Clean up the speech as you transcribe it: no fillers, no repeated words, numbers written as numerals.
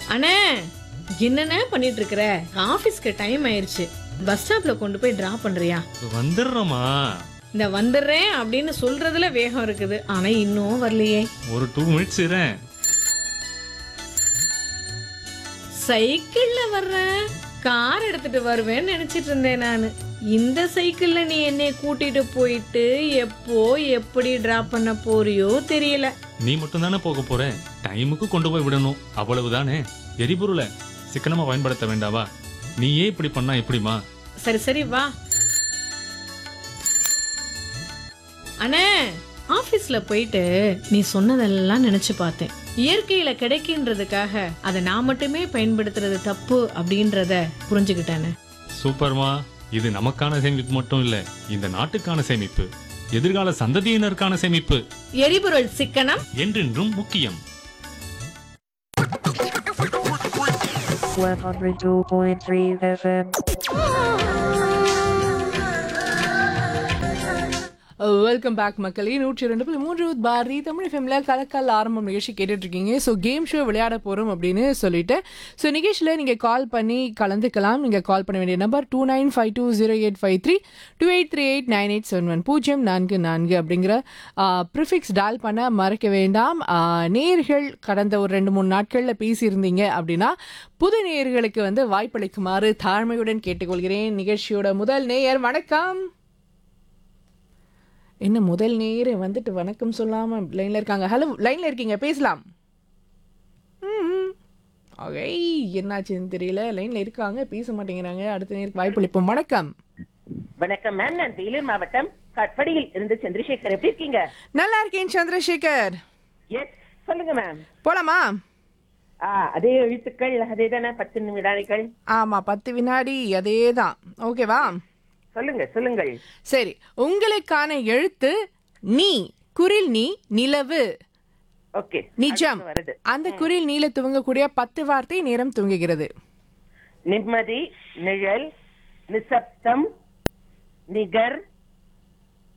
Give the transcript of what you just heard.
அண்ணே, என்னண்ணே பண்ணிட்டு இருக்கிற? ஆபீஸ்க்கு டைம் ஆயிருச்சு. பஸ் ஸ்டாப்ல கொண்டு போய் டிராப் பண்றியா? வந்துடுறோமா? இந்த வந்துடுறேன் அப்படின்னு சொல்றதுல வேகம் இருக்குது, ஆனா இன்னும் வரலையே. ஒரு 2 மினிட்ஸ் இரேன். சைக்கிள்ல வர்றேன், கார் எடுத்துட்டு வருவேன்னு நினைச்சிட்டு இருந்தேன் நானு. இந்த சைக்கிள்ல நீ என்னை கூட்டிட்டு போயிட்டு எப்போ எப்படி டிராப் பண்ண போறியோ தெரியல. நீ மட்டும் தானே போக போற, டைமுக்கு கொண்டு போய் விடணும், அவ்வளவுதானே. எரிபொருளை சிக்கனமா பயன்படுத்த வேண்டாவா? நீயே இப்படி பண்ணா எப்படிமா? சரி சரி வா. அண்ணே, ஆபீஸ்ல போயிட்டு நீ சொன்னதெல்லாம் நினைச்சு பார்த்தேன். இயற்கையில கிடைக்கின்றதுக்காக அதை நான் மட்டுமே பயன்படுத்துறது தப்பு அப்படின்றத புரிஞ்சுக்கிட்டேன்னு. சூப்பர்மா. இது நமக்கான சேமிப்பு மட்டும் இல்ல, இந்த நாட்டுக்கான சேமிப்பு, எதிர்கால சந்ததியினருக்கான சேமிப்பு. எரிபொருள் சிக்கனம் என்றென்றும் முக்கியம். 102.3 FM. வெல்கம் பேக் மக்களே. 102.3 பாரதி தமிழ் எஃப்எம்ல கலக்கல் ஆரம்பம் நிகழ்ச்சி கேட்டுட்டு இருக்கீங்க. ஸோ கேம் ஷோ விளையாட போகிறோம் அப்படின்னு சொல்லிட்டு, ஸோ நிகழ்ச்சியில் நீங்கள் கால் பண்ணி கலந்துக்கலாம். நீங்கள் கால் பண்ண வேண்டிய நம்பர் 29520853 28389871 044 அப்படிங்கிற ப்ரிஃபிக்ஸ் டால் பண்ண மறக்க வேண்டாம். நேர்கள் கடந்த ஒரு 2-3 நாட்களில் பேசியிருந்தீங்க அப்படின்னா புது நேயர்களுக்கு வாய்ப்பளிக்குமாறு தாழ்மையுடன் கேட்டுக்கொள்கிறேன். நிகழ்ச்சியோட முதல் நேயர் வணக்கம். என்ன முதல் நேரே வணக்கம் சொல்லாம லைன்ல இருக்காங்க. ஹலோ, லைன்ல இருக்கீங்க, பேசலாம். ஓகே, என்னாச்சுன்னு தெரியல, லைன்ல இருக்காங்க, பேச மாட்டேங்கிறாங்க. அடுத்த நேருக்கு வாய்ப்பு அளிப்போம். வணக்கம். வணக்கம் மேம், நான் வேலூர் மாவட்டம் கட்படியில் இருந்து சந்திரசேகர். எப்படி இருக்கீங்க? நல்லா இருக்கேன் சந்திரசேகர். எஸ், சொல்லுங்க மேம். போலாமா? அதே எழுத்துக்கள் அதே தானே, 10 வினாடிகள். ஆமா, 10 வினாடி அதே தான். ஓகேவா? சொல்லுங்கள். சரி, உங்களுக்கான எழுத்து நீ. குரில் நீ, நிலவு. ஓகே, நிஜம். அந்த குரில் நீல துவங்கக்கூடிய 10 வார்த்தை நேரம் துவங்குகிறது. நிம்மதி, நிழல், நிசப்தம், நிகர்,